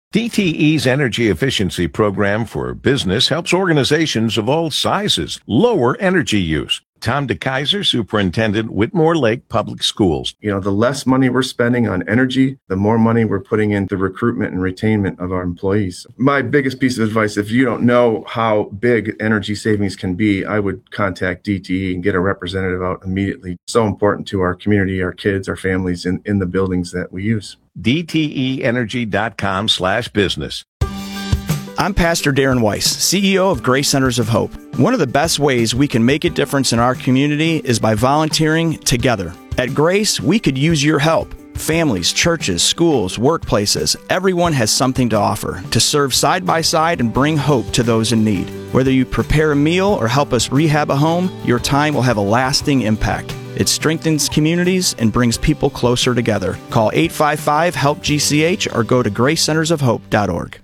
DTE's energy efficiency program for business helps organizations of all sizes lower energy use. Tom DeKaiser, Superintendent, Whitmore Lake Public Schools. The less money we're spending on energy, the more money we're putting into recruitment and retainment of our employees. My biggest piece of advice, if you don't know how big energy savings can be, I would contact DTE and get a representative out immediately. So important to our community, our kids, our families in the buildings that we use. DTEenergy.com/business. I'm Pastor Darren Weiss, CEO of Grace Centers of Hope. One of the best ways we can make a difference in our community is by volunteering together. At Grace, we could use your help. Families, churches, schools, workplaces, everyone has something to offer to serve side by side and bring hope to those in need. Whether you prepare a meal or help us rehab a home, your time will have a lasting impact. It strengthens communities and brings people closer together. Call 855-HELP-GCH or go to gracecentersofhope.org.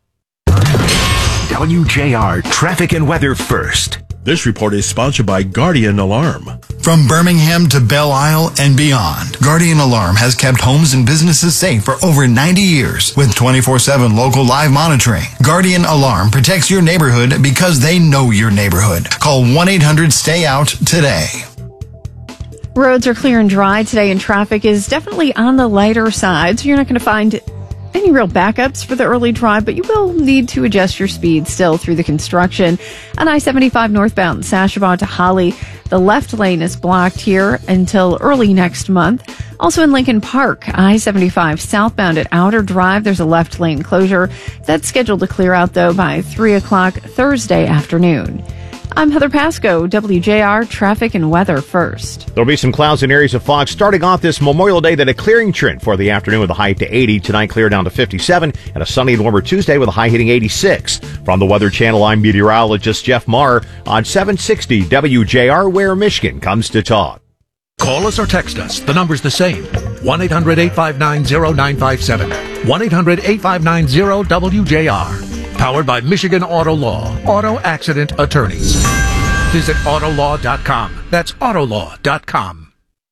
WJR Traffic and Weather First. This report is sponsored by Guardian Alarm. From Birmingham to Belle Isle and beyond, Guardian Alarm has kept homes and businesses safe for over 90 years with 24/7 local live monitoring. Guardian Alarm protects your neighborhood because they know your neighborhood. Call 1-800-STAY-OUT today. Roads are clear and dry today, and traffic is definitely on the lighter side, so you're not going to find any real backups for the early drive, but you will need to adjust your speed still through the construction. On I-75 northbound Sashabaw to Holly, the left lane is blocked here until early next month. Also in Lincoln Park, I-75 southbound at Outer Drive, there's a left lane closure. That's scheduled to clear out, though, by 3 o'clock Thursday afternoon. I'm Heather Pasco, WJR Traffic and Weather First. There'll be some clouds and areas of fog starting off this Memorial Day, then a clearing trend for the afternoon with a high to 80. Tonight, clear down to 57, and a sunny and warmer Tuesday with a high hitting 86. From the Weather Channel, I'm meteorologist Jeff Marr on 760 WJR, where Michigan comes to talk. Call us or text us. The number's the same. 1-800-859-0957. 1-800-859-0WJR. Powered by Michigan Auto Law. Auto Accident Attorneys. Visit autolaw.com. That's autolaw.com.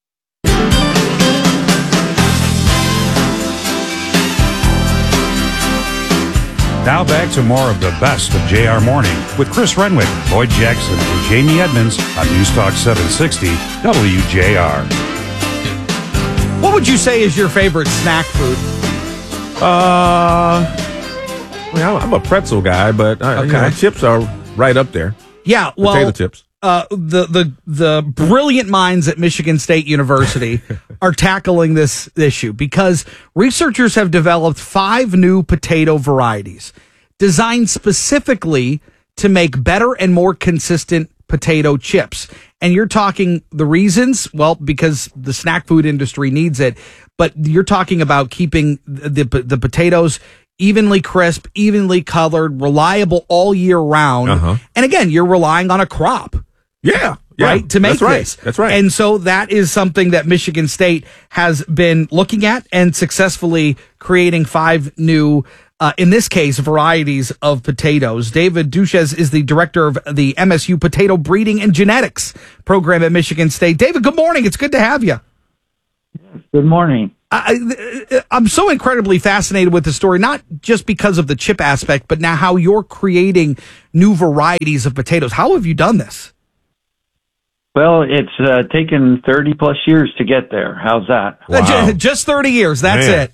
Now back to more of the best of JR Morning with Chris Renwick, Lloyd Jackson, and Jamie Edmonds on News Talk 760 WJR. What would you say is your favorite snack food? I'm a pretzel guy, but chips are right up there. Yeah, well, potato chips. The brilliant minds at Michigan State University are tackling this issue because researchers have developed 5 new potato varieties designed specifically to make better and more consistent potato chips. And you're talking the reasons, well, because the snack food industry needs it, but you're talking about keeping the potatoes evenly crisp, evenly colored, reliable all year round. And again, you're relying on a crop. Yeah. Right? To make this. That's right. And so that is something that Michigan State has been looking at and successfully creating 5 new, in this case, varieties of potatoes. David Duches is the director of the MSU Potato Breeding and Genetics program at Michigan State. David, good morning. It's good to have you. Good morning. I'm so incredibly fascinated with the story, not just because of the chip aspect, but now how you're creating new varieties of potatoes. How have you done this? Well, it's taken 30 plus years to get there. How's that? Wow. Just 30 years. That's it.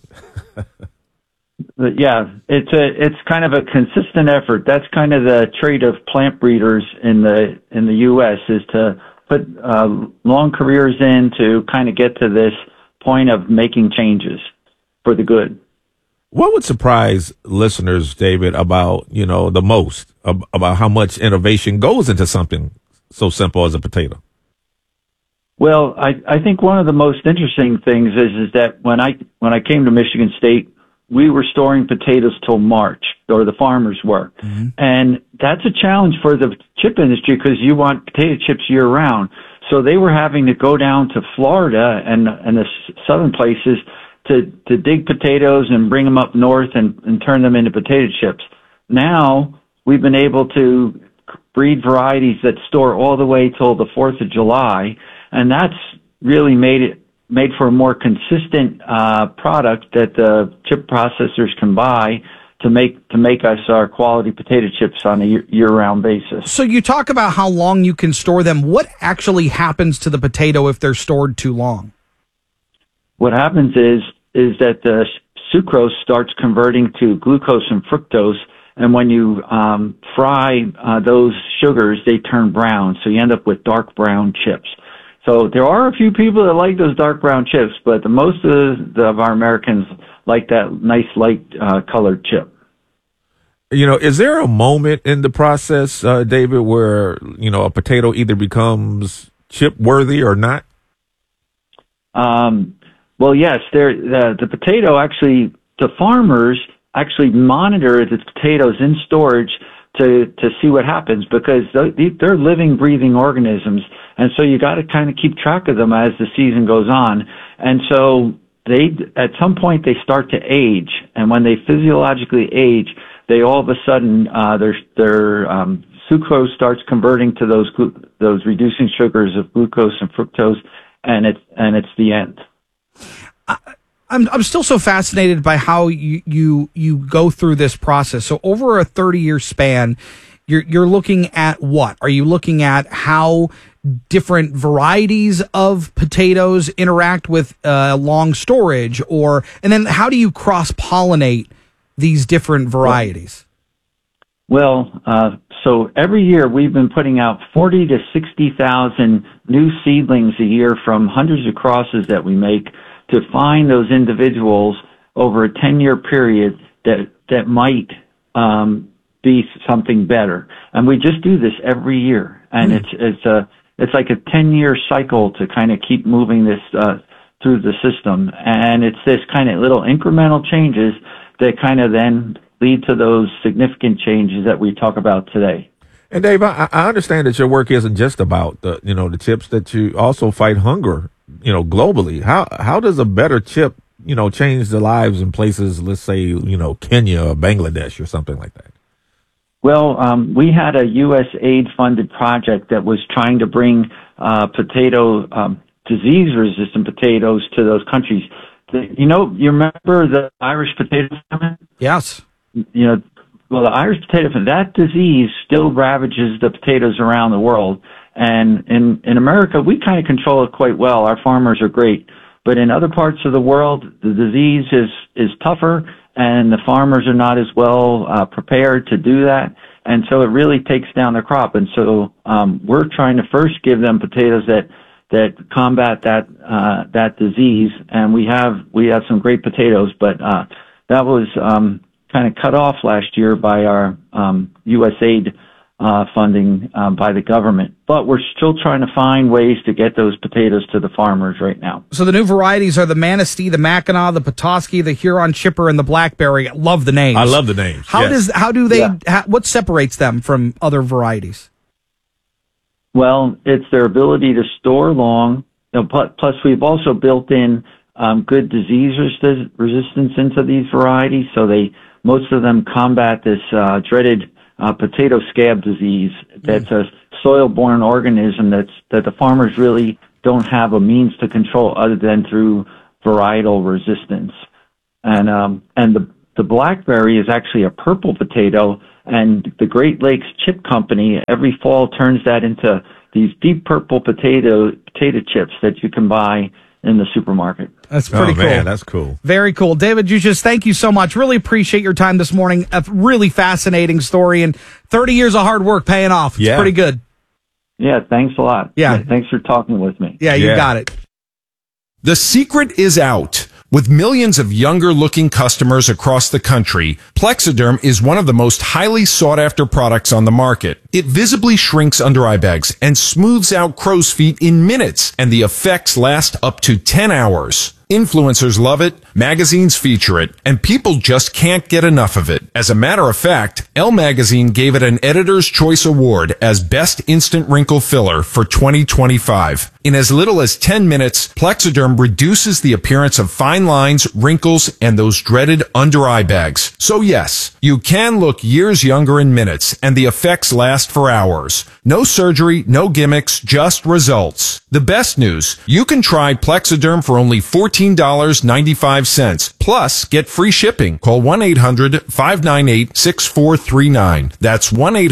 Yeah, it's kind of a consistent effort. That's kind of the trait of plant breeders in the U.S. is to put long careers in to kind of get to this point of making changes for the good. What would surprise listeners, David, about, the most, about how much innovation goes into something so simple as a potato? Well, I think one of the most interesting things is that when I came to Michigan State, we were storing potatoes till March, or the farmers were. Mm-hmm. And that's a challenge for the chip industry because you want potato chips year round. So they were having to go down to Florida and the southern places to dig potatoes and bring them up north and turn them into potato chips. Now we've been able to breed varieties that store all the way till the 4th of July, and that's really made for a more consistent product that the chip processors can buy to make us our quality potato chips on a year-round basis. So you talk about how long you can store them. What actually happens to the potato if they're stored too long? What happens is that the sucrose starts converting to glucose and fructose, and when you fry those sugars, they turn brown, so you end up with dark brown chips. So there are a few people that like those dark brown chips, but most of our Americans like that nice light colored chip. Is there a moment in the process, David, where, a potato either becomes chip worthy or not? Well, yes, the potato actually, the farmers actually monitor the potatoes in storage to see what happens, because they're living, breathing organisms. And so you got to kind of keep track of them as the season goes on. And so at some point they start to age. And when they physiologically age, they all of a sudden, their sucrose starts converting to those reducing sugars of glucose and fructose, and it's the end. I'm still so fascinated by how you go through this process. So over a 30-year span, you're looking at what? Are you looking at how different varieties of potatoes interact with long storage, and then how do you cross-pollinate these different varieties? Well, so every year we've been putting out 40 to 60,000 new seedlings a year from hundreds of crosses that we make to find those individuals over a 10-year period that might be something better. And we just do this every year, and it's like a 10-year cycle to kind of keep moving this through the system. And it's this kind of little incremental changes that kind of then lead to those significant changes that we talk about today. And Dave, I understand that your work isn't just about the chips, that you also fight hunger, globally. How does a better chip, change the lives in places, let's say, Kenya or Bangladesh or something like that? Well, we had a USAID funded project that was trying to bring disease-resistant potatoes to those countries. You remember the Irish potato famine? Yes. Well, the Irish potato famine, that disease still ravages the potatoes around the world. And in America, we kind of control it quite well. Our farmers are great. But in other parts of the world, the disease is tougher, and the farmers are not as well prepared to do that. And so it really takes down their crop. And so we're trying to first give them potatoes that combat that disease. And we have some great potatoes, but that was kind of cut off last year by our USAID funding by the government. But we're still trying to find ways to get those potatoes to the farmers right now. So the new varieties are the Manistee, the Mackinac, the Petoskey, the Huron Chipper, and the Blackberry. I love the names. I love the names. What separates them from other varieties? Well, it's their ability to store long. Plus, we've also built in good disease resistance into these varieties, so most of them combat this dreaded potato scab disease. That's a soil-borne organism that the farmers really don't have a means to control other than through varietal resistance. And the blackberry is actually a purple potato, and the Great Lakes Chip Company every fall turns that into these deep purple potato chips that you can buy in the supermarket. That's pretty cool. Man, that's cool. Very cool. David Jusius, thank you so much. Really appreciate your time this morning. A really fascinating story, and 30 years of hard work paying off. It's pretty good. Yeah, thanks a lot. Yeah. Thanks for talking with me. Yeah, you got it. The secret is out. With millions of younger-looking customers across the country, Plexiderm is one of the most highly sought-after products on the market. It visibly shrinks under-eye bags and smooths out crow's feet in minutes, and the effects last up to 10 hours. Influencers love it, magazines feature it, and people just can't get enough of it. As a matter of fact, Elle Magazine gave it an Editor's Choice Award as Best Instant Wrinkle Filler for 2025. In as little as 10 minutes, Plexiderm reduces the appearance of fine lines, wrinkles, and those dreaded under-eye bags. So yes, you can look years younger in minutes, and the effects last for hours. No surgery, no gimmicks, just results. The best news, you can try Plexiderm for only $14 $14.95. Plus, get free shipping. Call 1-800-598-6439. That's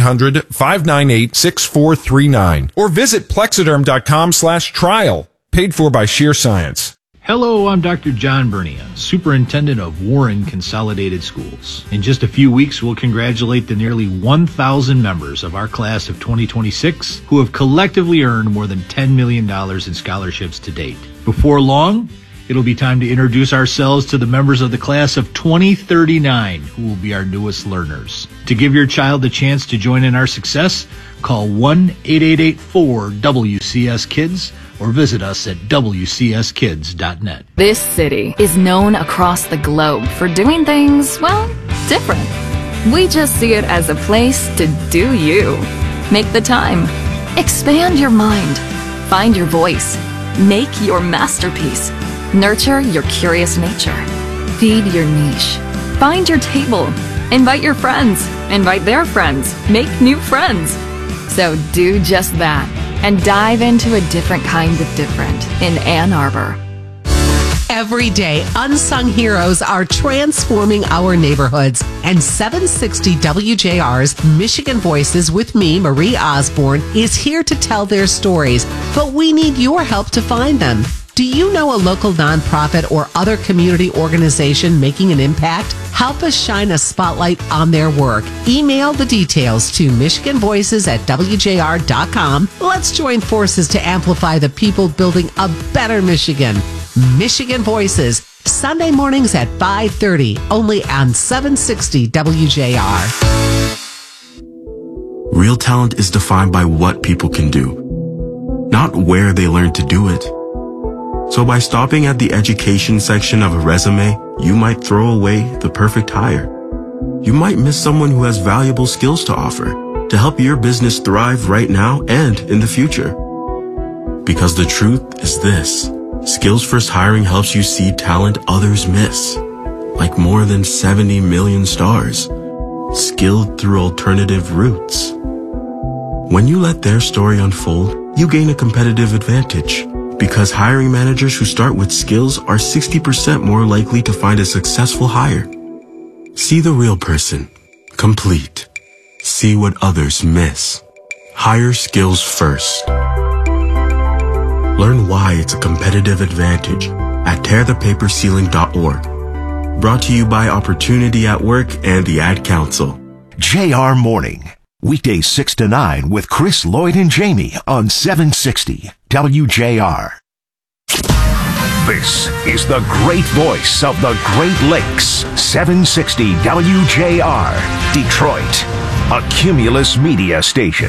1-800-598-6439. Or visit plexiderm.com/trial. Paid for by Sheer Science. Hello, I'm Dr. John Bernian, Superintendent of Warren Consolidated Schools. In just a few weeks, we'll congratulate the nearly 1,000 members of our class of 2026 who have collectively earned more than $10 million in scholarships to date. Before long, it'll be time to introduce ourselves to the members of the class of 2039 who will be our newest learners. To give your child the chance to join in our success, call 1-888-4-WCS-KIDS or visit us at WCSKids.net. This city is known across the globe for doing things, well, different. We just see it as a place to do you. Make the time. Expand your mind. Find your voice. Make your masterpiece. Nurture your curious nature. Feed your niche. Find your table. Invite your friends. Invite their friends. Make new friends. So do just that and dive into a different kind of different in Ann Arbor. Every day, unsung heroes are transforming our neighborhoods. And 760 WJR's Michigan Voices with me, Marie Osborne, is here to tell their stories. But we need your help to find them. Do you know a local nonprofit or other community organization making an impact? Help us shine a spotlight on their work. Email the details to michiganvoices@wjr.com. Let's join forces to amplify the people building a better Michigan. Michigan Voices, Sunday mornings at 5:30, only on 760 WJR. Real talent is defined by what people can do, not where they learn to do it. So by stopping at the education section of a resume, you might throw away the perfect hire. You might miss someone who has valuable skills to offer to help your business thrive right now and in the future. Because the truth is this: Skills First Hiring helps you see talent others miss, like more than 70 million stars, skilled through alternative routes. When you let their story unfold, you gain a competitive advantage. Because hiring managers who start with skills are 60% more likely to find a successful hire. See the real person. Complete. See what others miss. Hire skills first. Learn why it's a competitive advantage at tearthepaperceiling.org. Brought to you by Opportunity at Work and the Ad Council. JR Morning. Weekdays 6 to 9 with Chris, Lloyd, and Jamie on 760 WJR. This is the great voice of the Great Lakes. 760 WJR, Detroit, a Cumulus media station.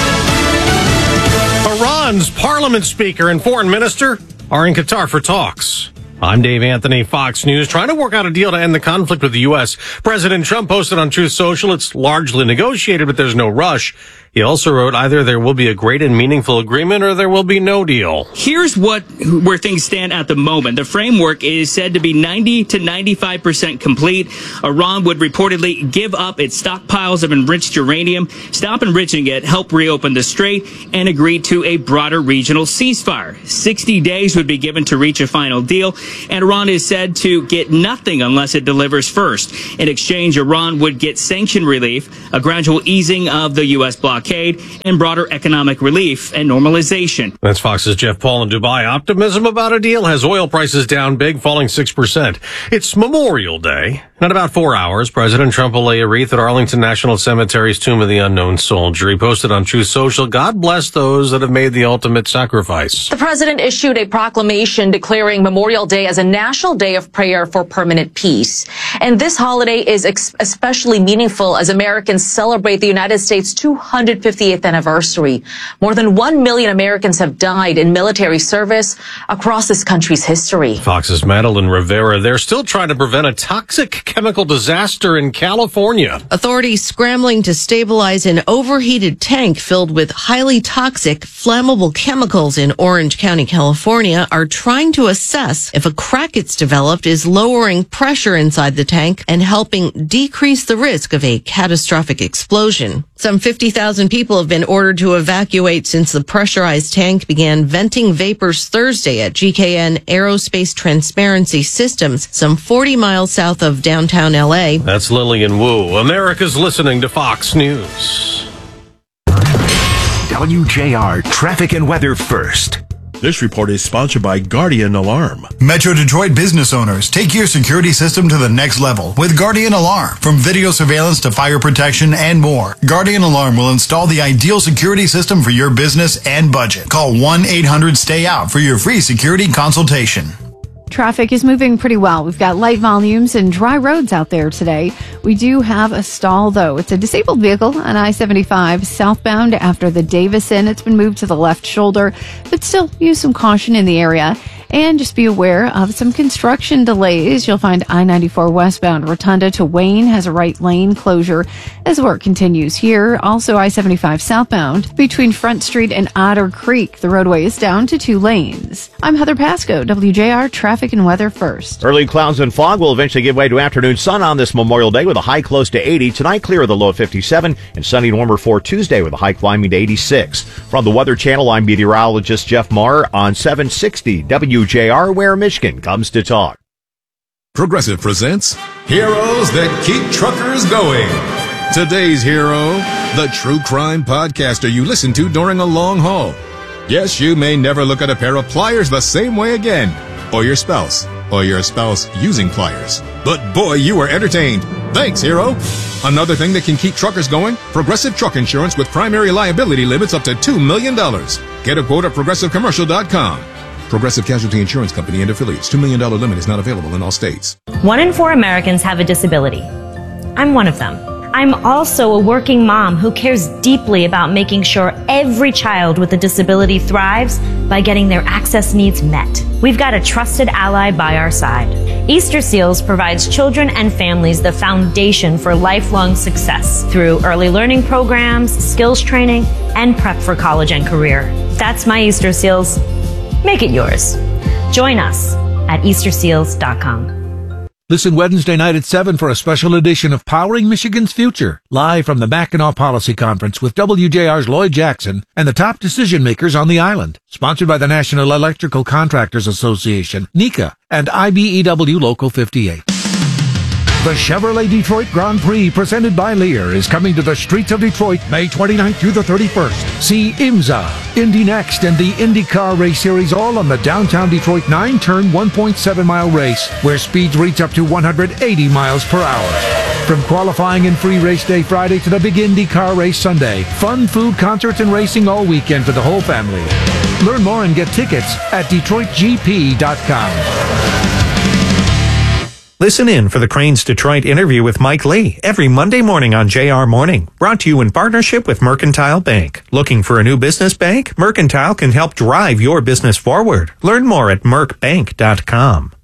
Iran's parliament speaker and foreign minister are in Qatar for talks. I'm Dave Anthony, Fox News, trying to work out a deal to end the conflict with the U.S. President Trump posted on Truth Social, it's largely negotiated, but there's no rush. He also wrote, either there will be a great and meaningful agreement or there will be no deal. Here's where things stand at the moment. The framework is said to be 90 to 95% complete. Iran would reportedly give up its stockpiles of enriched uranium, stop enriching it, help reopen the strait, and agree to a broader regional ceasefire. 60 days would be given to reach a final deal, and Iran is said to get nothing unless it delivers first. In exchange, Iran would get sanction relief, a gradual easing of the U.S. blockade, and broader economic relief and normalization. That's Fox's Jeff Paul in Dubai. Optimism about a deal has oil prices down big, falling 6%. It's Memorial Day. In about 4 hours, President Trump will lay a wreath at Arlington National Cemetery's Tomb of the Unknown Soldier. He posted on Truth Social, God bless those that have made the ultimate sacrifice. The president issued a proclamation declaring Memorial Day as a national day of prayer for permanent peace. And this holiday is especially meaningful as Americans celebrate the United States' 250th anniversary. More than 1 million Americans have died in military service across this country's history. Fox's Madeline Rivera, they're still trying to prevent a toxic chemical disaster in California. Authorities scrambling to stabilize an overheated tank filled with highly toxic, flammable chemicals in Orange County, California, are trying to assess if a crack it's developed is lowering pressure inside the tank and helping decrease the risk of a catastrophic explosion. Some 50,000 people have been ordered to evacuate since the pressurized tank began venting vapors Thursday at GKN Aerospace Transparency Systems, some 40 miles south of downtown LA. That's Lillian Wu. America's listening to Fox News. WJR Traffic and Weather First. This report is sponsored by Guardian Alarm. Metro Detroit business owners, take your security system to the next level with Guardian Alarm. From video surveillance to fire protection and more, Guardian Alarm will install the ideal security system for your business and budget. Call 1-800-STAY-OUT for your free security consultation. Traffic is moving pretty well. We've got light volumes and dry roads out there today. We do have a stall, though. It's a disabled vehicle on I-75 southbound after the Davison. It's been moved to the left shoulder, but still use some caution in the area. And just be aware of some construction delays. You'll find I-94 westbound Rotunda to Wayne has a right lane closure as work continues here. Also, I-75 southbound between Front Street and Otter Creek. The roadway is down to 2 lanes. I'm Heather Pasco, WJR Traffic and Weather First. Early clouds and fog will eventually give way to afternoon sun on this Memorial Day with a high close to 80. Tonight, clear of the low of 57 and sunny and warmer for Tuesday with a high climbing to 86. From the Weather Channel, I'm meteorologist Jeff Maher on 760 WJR, where Michigan comes to talk. Progressive presents Heroes That Keep Truckers Going. Today's hero, the true crime podcaster you listen to during a long haul. Yes, you may never look at a pair of pliers the same way again, or your spouse using pliers. But boy, you were entertained. Thanks, hero. Another thing that can keep truckers going, Progressive Truck Insurance with primary liability limits up to $2 million. Get a quote at progressivecommercial.com. Progressive Casualty Insurance Company and affiliates. $2 million limit is not available in all states. 1 in 4 Americans have a disability. I'm one of them. I'm also a working mom who cares deeply about making sure every child with a disability thrives by getting their access needs met. We've got a trusted ally by our side. Easter Seals provides children and families the foundation for lifelong success through early learning programs, skills training, and prep for college and career. That's my Easter Seals. Make it yours. Join us at easterseals.com. Listen Wednesday night at 7 for a special edition of Powering Michigan's Future, live from the Mackinac Policy Conference with WJR's Lloyd Jackson and the top decision makers on the island. Sponsored by the National Electrical Contractors Association, NECA, and IBEW Local 58. The Chevrolet Detroit Grand Prix, presented by Lear, is coming to the streets of Detroit May 29th through the 31st. See IMSA, Indy Next, and the IndyCar Race Series all on the downtown Detroit 9-turn, 1.7-mile race, where speeds reach up to 180 miles per hour. From qualifying and free race day Friday to the big IndyCar race Sunday, fun, food, concerts, and racing all weekend for the whole family. Learn more and get tickets at DetroitGP.com. Listen in for the Cranes Detroit interview with Mike Lee every Monday morning on JR Morning. Brought to you in partnership with Mercantile Bank. Looking for a new business bank? Mercantile can help drive your business forward. Learn more at mercbank.com.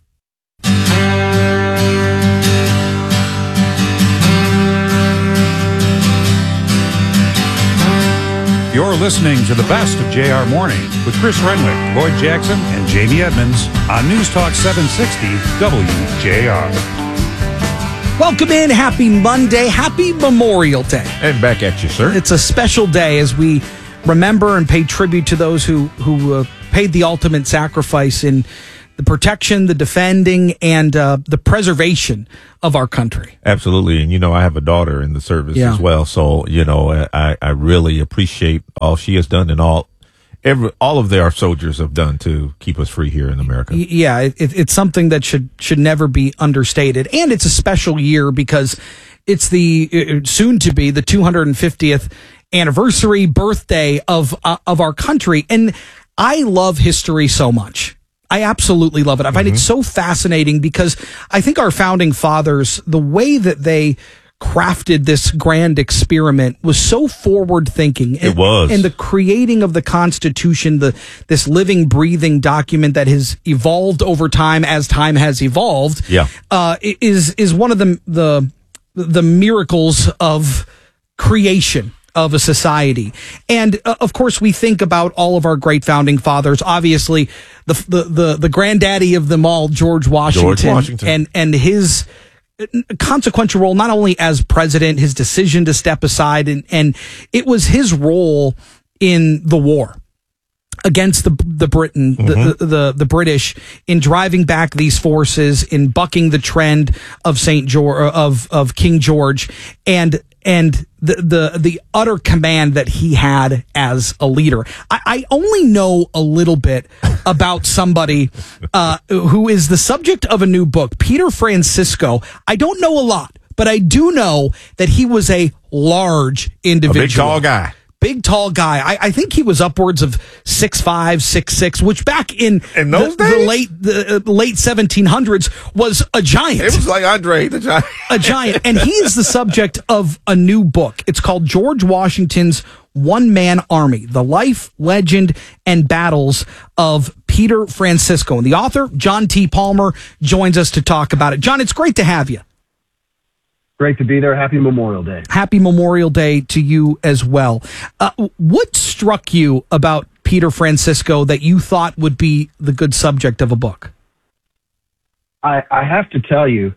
You're listening to the best of JR Morning with Chris Renwick, Boyd Jackson, and Jamie Edmonds on News Talk 760 WJR. Welcome in. Happy Monday. Happy Memorial Day. And back at you, sir. It's a special day as we remember and pay tribute to those who paid the ultimate sacrifice in the protection, the defending, and the preservation of our country. Absolutely. And, I have a daughter in the service as well. So, I really appreciate all she has done and all of our soldiers have done to keep us free here in America. Yeah, it's something that should never be understated. And it's a special year because it's the soon to be the 250th anniversary birthday of our country. And I love history so much. I absolutely love it. I find it so fascinating because I think our founding fathers, the way that they crafted this grand experiment was so forward thinking. It was. And the creating of the Constitution, this living, breathing document that has evolved over time as time has evolved, is one of the miracles of creation of a society. And of course we think about all of our great founding fathers, obviously the granddaddy of them all, George Washington. And his consequential role, not only as president, his decision to step aside, and it was his role in the war against the British in driving back these forces, in bucking the trend of of King George, and the utter command that he had as a leader. I only know a little bit about somebody who is the subject of a new book, Peter Francisco. I don't know a lot, but I do know that he was a large individual. A big, tall guy. Big, tall guy. I think he was upwards of 6'5", 6'6", which back in those days? the late 1700s was a giant. It was like Andre the Giant. A giant. And he's the subject of a new book. It's called George Washington's One-Man Army, The Life, Legend, and Battles of Peter Francisco. And the author, John T. Palmer, joins us to talk about it. John, it's great to have you. Great to be there. Happy Memorial Day. Happy Memorial Day to you as well. What struck you about Peter Francisco that you thought would be the good subject of a book? I have to tell you,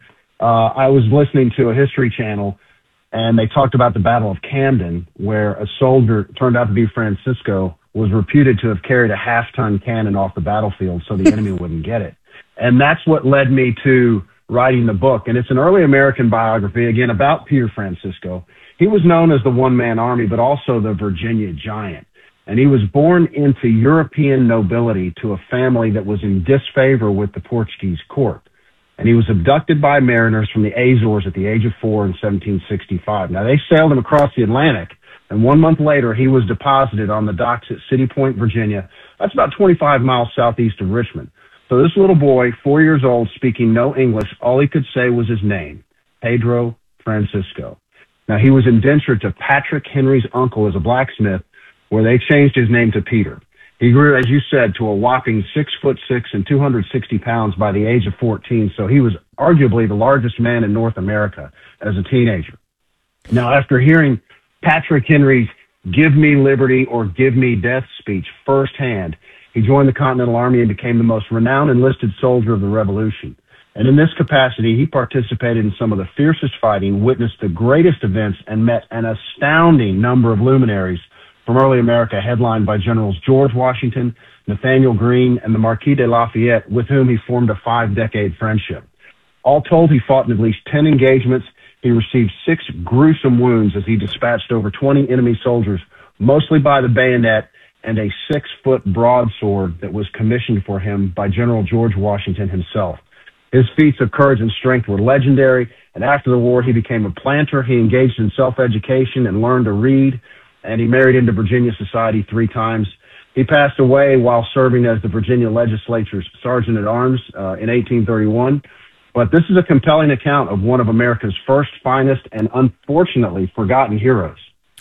I was listening to a History Channel, and they talked about the Battle of Camden, where a soldier, turned out to be Francisco, was reputed to have carried a half-ton cannon off the battlefield so the enemy wouldn't get it. And that's what led me to writing the book. And it's an early American biography, again, about Peter Francisco. He was known as the one-man army, but also the Virginia Giant. And he was born into European nobility to a family that was in disfavor with the Portuguese court. And he was abducted by mariners from the Azores at the age of 4 in 1765. Now, they sailed him across the Atlantic, and 1 month later, he was deposited on the docks at City Point, Virginia. That's about 25 miles southeast of Richmond. So this little boy, 4 years old, speaking no English, all he could say was his name, Pedro Francisco. Now, he was indentured to Patrick Henry's uncle as a blacksmith, where they changed his name to Peter. He grew, as you said, to a whopping 6'6" and 260 pounds by the age of 14, so he was arguably the largest man in North America as a teenager. Now, after hearing Patrick Henry's "Give me liberty or give me death" speech firsthand, he joined the Continental Army and became the most renowned enlisted soldier of the Revolution. And in this capacity, he participated in some of the fiercest fighting, witnessed the greatest events, and met an astounding number of luminaries from early America, headlined by Generals George Washington, Nathaniel Greene, and the Marquis de Lafayette, with whom he formed a 5-decade friendship. All told, he fought in at least 10 engagements. He received 6 gruesome wounds as he dispatched over 20 enemy soldiers, mostly by the bayonet, and a 6-foot broadsword that was commissioned for him by General George Washington himself. His feats of courage and strength were legendary, and after the war, he became a planter. He engaged in self-education and learned to read, and he married into Virginia society 3 times. He passed away while serving as the Virginia legislature's sergeant-at-arms in 1831. But this is a compelling account of one of America's first, finest, and unfortunately forgotten heroes.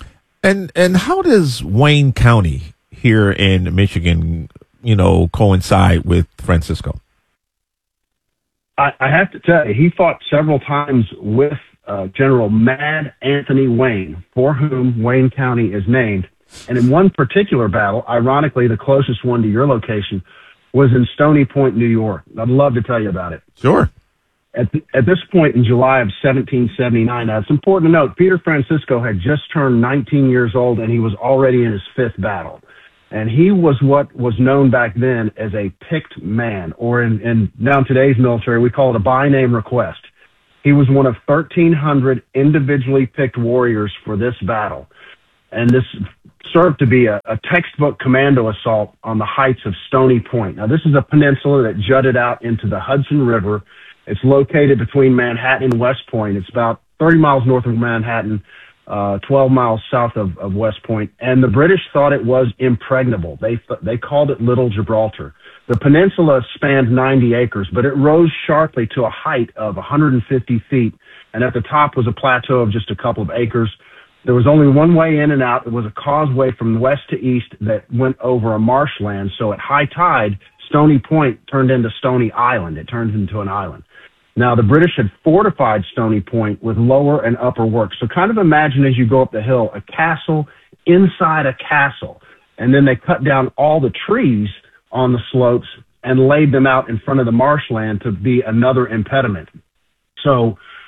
And how does Wayne County here in Michigan, coincide with Francisco? I have to tell you, he fought several times with General Mad Anthony Wayne, for whom Wayne County is named. And in one particular battle, ironically, the closest one to your location, was in Stony Point, New York. I'd love to tell you about it. Sure. At this point in July of 1779, now it's important to note, Peter Francisco had just turned 19 years old, and he was already in his 5th battle. And he was what was known back then as a picked man, or in now today's military, we call it a by name request. He was one of 1,300 individually picked warriors for this battle. And this served to be a textbook commando assault on the heights of Stony Point. Now, this is a peninsula that jutted out into the Hudson River. It's located between Manhattan and West Point. It's about 30 miles north of Manhattan, 12 miles south of West Point. And the British thought it was impregnable. They called it Little Gibraltar. The peninsula spanned 90 acres, but it rose sharply to a height of 150 feet. And at the top was a plateau of just a couple of acres. There was only one way in and out. It was a causeway from west to east that went over a marshland. So at high tide, Stony Point turned into Stony Island. It turned into an island. Now, the British had fortified Stony Point with lower and upper works. So kind of imagine as you go up the hill, a castle inside a castle. And then they cut down all the trees on the slopes and laid them out in front of the marshland to be another impediment. So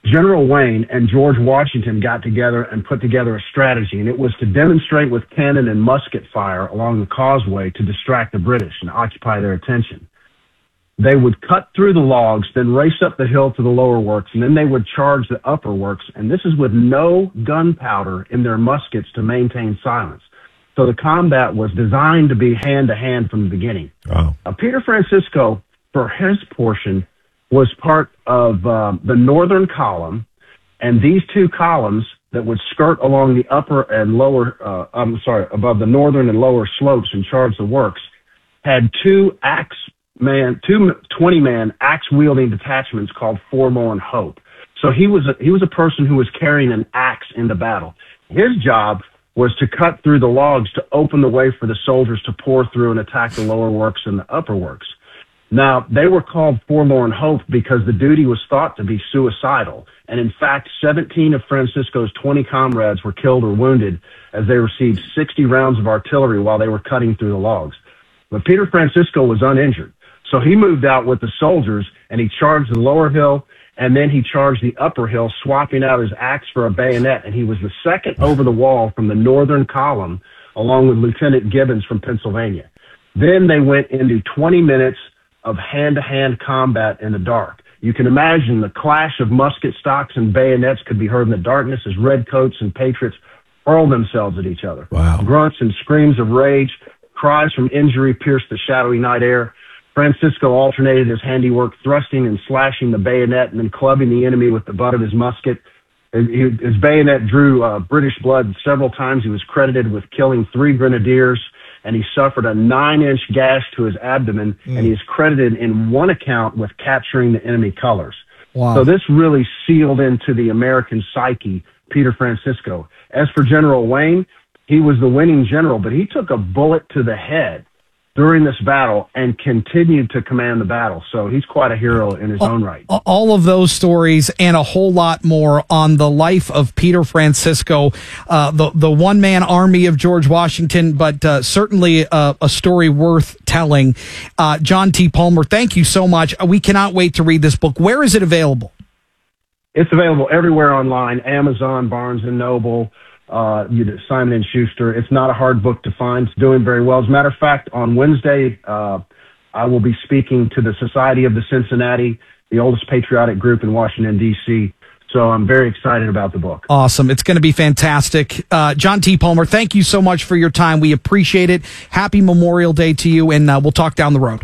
General Wayne and George Washington got together and put together a strategy, and it was to demonstrate with cannon and musket fire along the causeway to distract the British and occupy their attention. They would cut through the logs, then race up the hill to the lower works, and then they would charge the upper works, and this is with no gunpowder in their muskets to maintain silence. So the combat was designed to be hand-to-hand from the beginning. Wow. Peter Francisco, for his portion, was part of the northern column, and these two columns that would skirt along the upper and lower, above the northern and lower slopes and charge the works, had two 20-man axe-wielding detachments called Forlorn Hope. So he was a person who was carrying an axe into battle. His job was to cut through the logs to open the way for the soldiers to pour through and attack the lower works and the upper works. Now, they were called Forlorn Hope because the duty was thought to be suicidal. And in fact, 17 of Francisco's 20 comrades were killed or wounded as they received 60 rounds of artillery while they were cutting through the logs. But Peter Francisco was uninjured. So he moved out with the soldiers, and he charged the lower hill, and then he charged the upper hill, swapping out his axe for a bayonet, and he was the second over the wall from the northern column, along with Lieutenant Gibbons from Pennsylvania. Then they went into 20 minutes of hand-to-hand combat in the dark. You can imagine the clash of musket stocks and bayonets could be heard in the darkness as redcoats and patriots hurled themselves at each other. Wow. Grunts and screams of rage, cries from injury pierced the shadowy night air. Francisco alternated his handiwork, thrusting and slashing the bayonet and then clubbing the enemy with the butt of his musket. His bayonet drew British blood several times. He was credited with killing 3 grenadiers, and he suffered a 9-inch gash to his abdomen, and he is credited in one account with capturing the enemy colors. Wow. So this really sealed into the American psyche Peter Francisco. As for General Wayne, he was the winning general, but he took a bullet to the head during this battle and continued to command the battle. So he's quite a hero in his own right. All of those stories and a whole lot more on the life of Peter Francisco, the one-man army of George Washington, but certainly a story worth telling. John T. Palmer, thank you so much. We cannot wait to read this book. Where is it available? It's available everywhere online, Amazon, Barnes & Noble, Simon & Schuster. It's not a hard book to find. It's doing very well. As a matter of fact, on Wednesday, I will be speaking to the Society of the Cincinnati, the oldest patriotic group in Washington, D.C., so I'm very excited about the book. Awesome. It's going to be fantastic. John T. Palmer, thank you so much for your time. We appreciate it. Happy Memorial Day to you, and we'll talk down the road.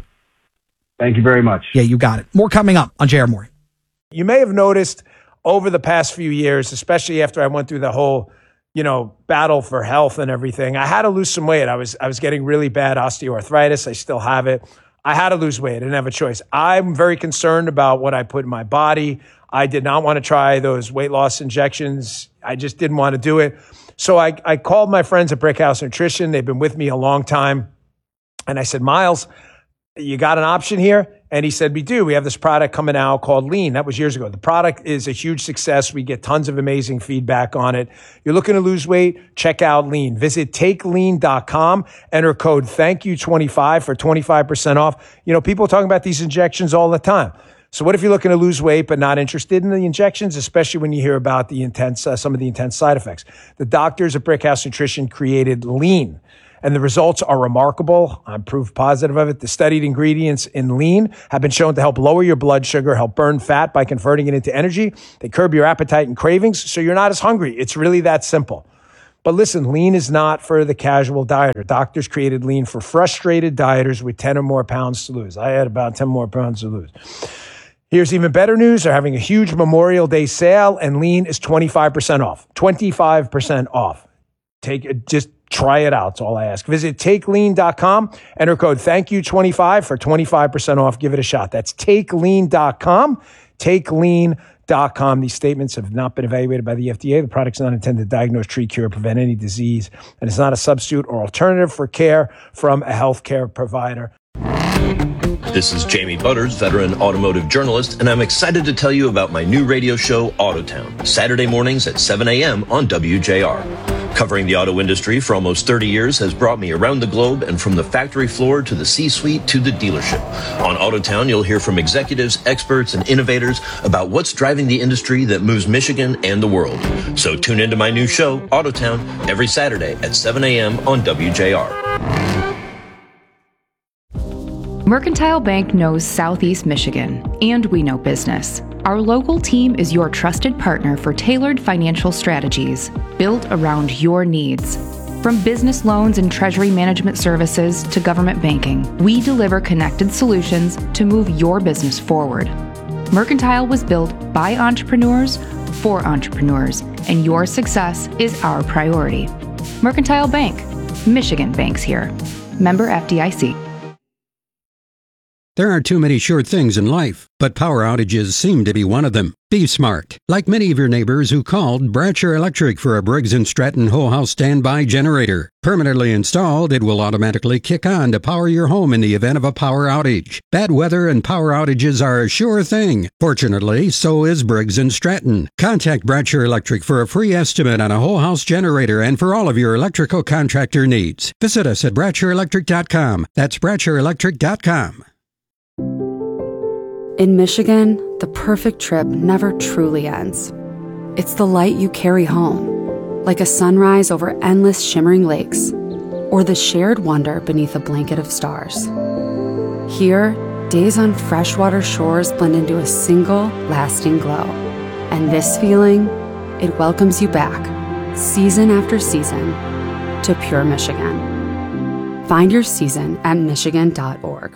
Thank you very much. Yeah, you got it. More coming up on JR Morning. You may have noticed over the past few years, especially after I went through the whole battle for health and everything, I had to lose some weight. I was getting really bad osteoarthritis. I still have it. I had to lose weight. I didn't have a choice. I'm very concerned about what I put in my body. I did not want to try those weight loss injections. I just didn't want to do it. So I called my friends at Brickhouse Nutrition. They've been with me a long time. And I said, Miles, you got an option here? And he said, we do. We have this product coming out called Lean. That was years ago. The product is a huge success. We get tons of amazing feedback on it. You're looking to lose weight? Check out Lean. Visit takelean.com. Enter code THANKYOU25 for 25% off. People are talking about these injections all the time. So what if you're looking to lose weight but not interested in the injections, especially when you hear about the some of the intense side effects? The doctors at Brickhouse Nutrition created Lean, and the results are remarkable. I'm proof positive of it. The studied ingredients in Lean have been shown to help lower your blood sugar, help burn fat by converting it into energy. They curb your appetite and cravings, so you're not as hungry. It's really that simple. But listen, Lean is not for the casual dieter. Doctors created Lean for frustrated dieters with 10 or more pounds to lose. I had about 10 more pounds to lose. Here's even better news. They're having a huge Memorial Day sale, and Lean is 25% off. 25% off. Just try it out. That's all I ask. Visit takelean.com. Enter code THANKYOU25 for 25% off. Give it a shot. That's takelean.com. Takelean.com. These statements have not been evaluated by the FDA. The product's not intended to diagnose, treat, cure, or prevent any disease, and it's not a substitute or alternative for care from a healthcare provider. This is Jamie Butters, veteran automotive journalist, and I'm excited to tell you about my new radio show, Autotown, Saturday mornings at 7 a.m. on WJR. Covering the auto industry for almost 30 years has brought me around the globe and from the factory floor to the C-suite to the dealership. On Autotown, you'll hear from executives, experts, and innovators about what's driving the industry that moves Michigan and the world. So tune into my new show, Autotown, every Saturday at 7 a.m. on WJR. Mercantile Bank knows Southeast Michigan, and we know business. Our local team is your trusted partner for tailored financial strategies built around your needs. From business loans and treasury management services to government banking, we deliver connected solutions to move your business forward. Mercantile was built by entrepreneurs for entrepreneurs, and your success is our priority. Mercantile Bank, Michigan banks here. Member FDIC. There are too many sure things in life, but power outages seem to be one of them. Be smart. Like many of your neighbors who called Bratcher Electric for a Briggs & Stratton whole house standby generator. Permanently installed, it will automatically kick on to power your home in the event of a power outage. Bad weather and power outages are a sure thing. Fortunately, so is Briggs & Stratton. Contact Bratcher Electric for a free estimate on a whole house generator and for all of your electrical contractor needs. Visit us at BratcherElectric.com. That's BratcherElectric.com. In Michigan, the perfect trip never truly ends. It's the light you carry home, like a sunrise over endless shimmering lakes, or the shared wonder beneath a blanket of stars. Here, days on freshwater shores blend into a single, lasting glow. And this feeling, it welcomes you back, season after season, to pure Michigan. Find your season at michigan.org.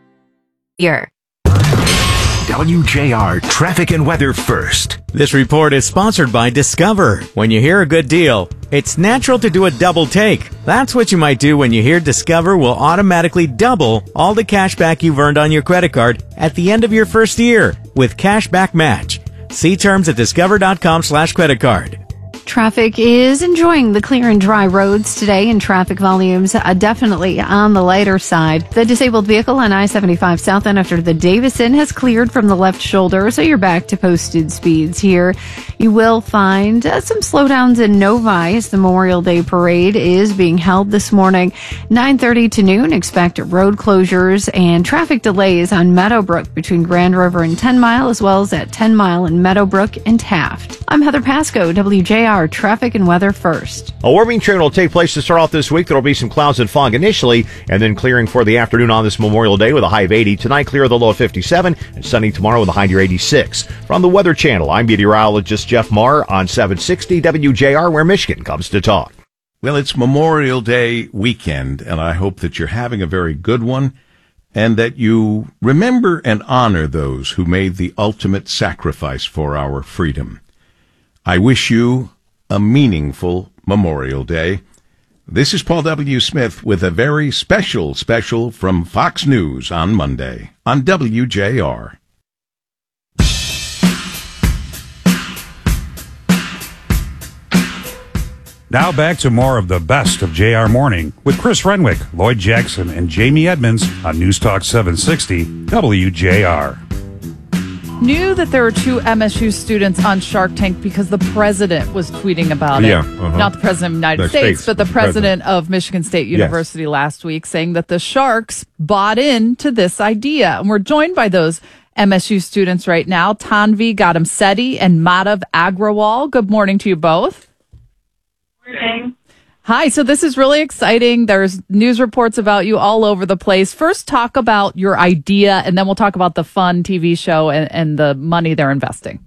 WJR Traffic and Weather First. This report is sponsored by Discover. When you hear a good deal, it's natural to do a double take. That's what you might do when you hear Discover will automatically double all the cash back you've earned on your credit card at the end of your first year with Cashback Match. See terms at discover.com/creditcard. Traffic is enjoying the clear and dry roads today, and traffic volumes are definitely on the lighter side. The disabled vehicle on I-75 southbound after the Davison has cleared from the left shoulder, so you're back to posted speeds here. You will find some slowdowns in Novi as the Memorial Day Parade is being held this morning. 9:30 to noon, expect road closures and traffic delays on Meadowbrook between Grand River and 10 Mile, as well as at 10 Mile in Meadowbrook and Taft. I'm Heather Pasco, WJR Traffic and Weather First. A warming trend will take place to start off this week. There will be some clouds and fog initially, and then clearing for the afternoon on this Memorial Day with a high of 80. Tonight, clear with a low of 57, and sunny tomorrow with a high near 86. From the Weather Channel, I'm meteorologist Jeff Marr on 760 WJR, where Michigan comes to talk. Well, it's Memorial Day weekend, and I hope that you're having a very good one, and that you remember and honor those who made the ultimate sacrifice for our freedom. I wish you a meaningful Memorial Day. This is Paul W. Smith with a very special from Fox News on Monday on WJR. Now back to more of the best of JR Morning with Chris Renwick, Lloyd Jackson, and Jamie Edmonds on News Talk 760 WJR. Knew that there were two MSU students on Shark Tank because the president was tweeting about it. Yeah, Not the president of the United States, but the president of Michigan State University last week, saying that the Sharks bought into this idea. And we're joined by those MSU students right now, Tanvi Gadamseti and Madhav Agrawal. Good morning to you both. Good morning. Hi, so this is really exciting. There's news reports about you all over the place. First, talk about your idea, and then we'll talk about the fun TV show and the money they're investing.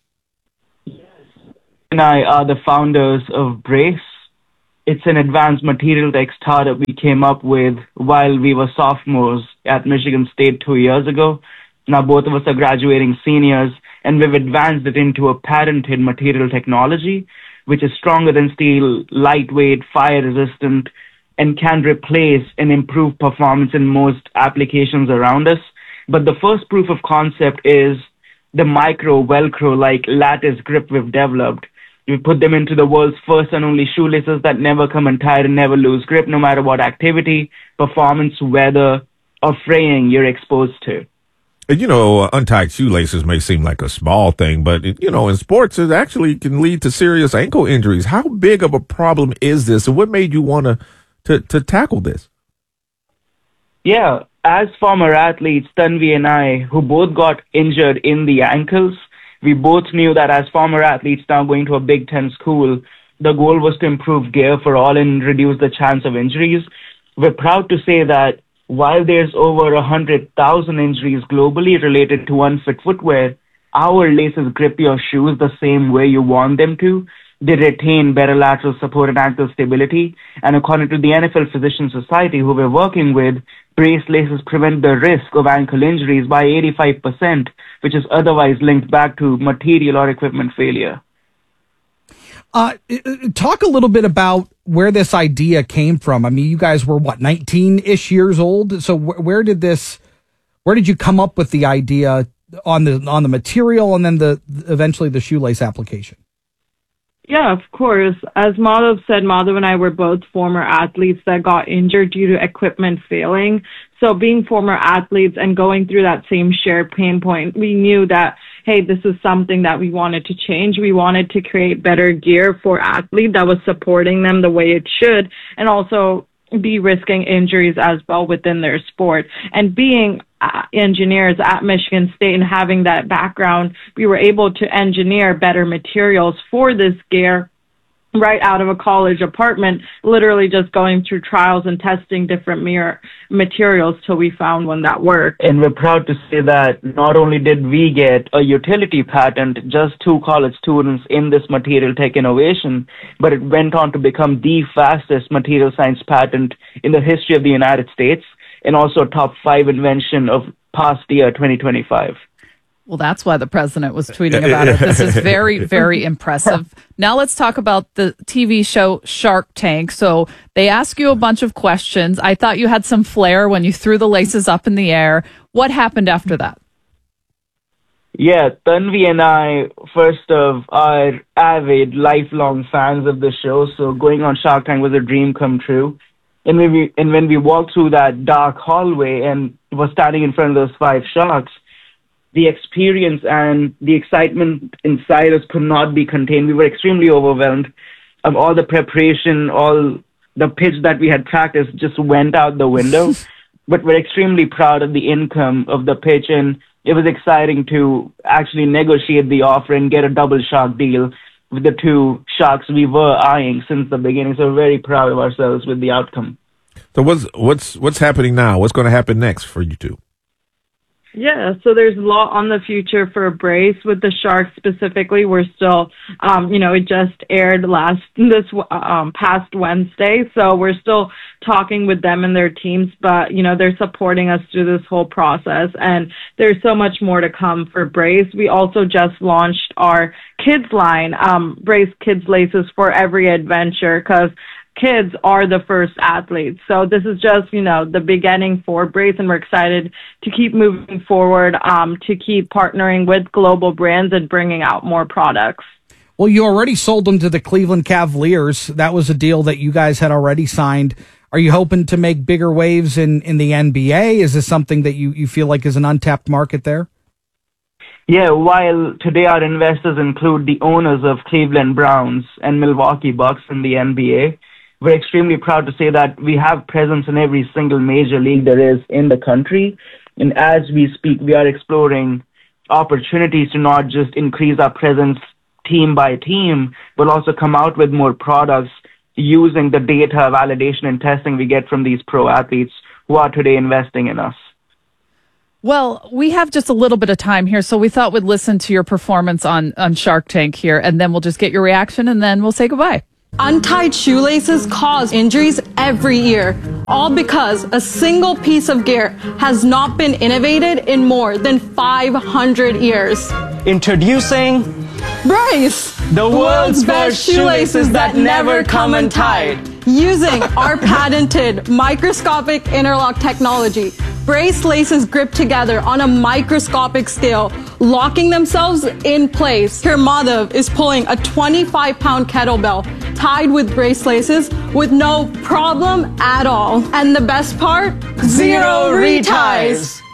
And I are the founders of Brace. It's an advanced material tech startup we came up with while we were sophomores at Michigan State 2 years ago. Now both of us are graduating seniors, and we've advanced it into a patented material technology which is stronger than steel, lightweight, fire-resistant, and can replace and improve performance in most applications around us. But the first proof of concept is the micro Velcro-like lattice grip we've developed. We put them into the world's first and only shoelaces that never come untied and never lose grip, no matter what activity, performance, weather, or fraying you're exposed to. Untied shoelaces may seem like a small thing, but, in sports, it actually can lead to serious ankle injuries. How big of a problem is this, and what made you want to tackle this? Yeah, as former athletes, Tanvi and I, who both got injured in the ankles, we both knew that as former athletes now going to a Big Ten school, the goal was to improve gear for all and reduce the chance of injuries. We're proud to say that while there's over 100,000 injuries globally related to unfit footwear, our laces grip your shoes the same way you want them to. They retain better lateral support and ankle stability. And according to the NFL Physician Society, who we're working with, brace laces prevent the risk of ankle injuries by 85%, which is otherwise linked back to material or equipment failure. Talk a little bit about where this idea came from. I mean, you guys were 19-ish years old. So where did you come up with the idea on the material and then eventually the shoelace application? Yeah, of course. As Madhav said, Madhav and I were both former athletes that got injured due to equipment failing. So being former athletes and going through that same shared pain point, we knew that, hey, this is something that we wanted to change. We wanted to create better gear for athletes that was supporting them the way it should, and also de-risking injuries as well within their sport. And being engineers at Michigan State and having that background, we were able to engineer better materials for this gear right out of a college apartment, literally just going through trials and testing different materials till we found one that worked. And we're proud to say that not only did we get a utility patent, just 2 college students in this material tech innovation, but it went on to become the fastest material science patent in the history of the United States, and also a top 5 invention of past year 2025. Well, that's why the president was tweeting about it. This is very, very impressive. Now let's talk about the TV show Shark Tank. So they ask you a bunch of questions. I thought you had some flair when you threw the laces up in the air. What happened after that? Yeah, Tanvi and I, first of, are avid, lifelong fans of the show. So going on Shark Tank was a dream come true. And when we walked through that dark hallway and was standing in front of those 5 sharks, the experience and the excitement inside us could not be contained. We were extremely overwhelmed. Of all the preparation, all the pitch that we had practiced just went out the window. But we're extremely proud of the income of the pitch, and it was exciting to actually negotiate the offer and get a double shark deal with the 2 sharks we were eyeing since the beginning. So we're very proud of ourselves with the outcome. So what's happening now? What's going to happen next for you two? Yeah, so there's a lot on the future for Brace with the Sharks specifically. We're still, it just aired past Wednesday, so we're still talking with them and their teams, but, they're supporting us through this whole process, and there's so much more to come for Brace. We also just launched our kids line, Brace Kids Laces for Every Adventure, because kids are the first athletes. So this is just, the beginning for Brace, and we're excited to keep moving forward, to keep partnering with global brands and bringing out more products. Well, you already sold them to the Cleveland Cavaliers. That was a deal that you guys had already signed. Are you hoping to make bigger waves in the NBA? Is this something that you feel like is an untapped market there? Yeah, while today our investors include the owners of Cleveland Browns and Milwaukee Bucks in the NBA, we're extremely proud to say that we have presence in every single major league there is in the country. And as we speak, we are exploring opportunities to not just increase our presence team by team, but also come out with more products using the data, validation, and testing we get from these pro athletes who are today investing in us. Well, we have just a little bit of time here, so we thought we'd listen to your performance on Shark Tank here, and then we'll just get your reaction, and then we'll say goodbye. Untied shoelaces cause injuries every year, all because a single piece of gear has not been innovated in more than 500 years. Introducing Brace, the world's best shoelaces that never come untied. Using our patented microscopic interlock technology, Brace laces grip together on a microscopic scale, locking themselves in place. Here, Madhav is pulling a 25-pound kettlebell tied with Brace laces with no problem at all. And the best part? Zero reties.